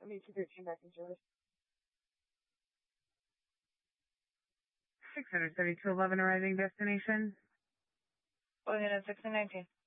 7213 back in service. 63211 arriving destination. Going in at 1619.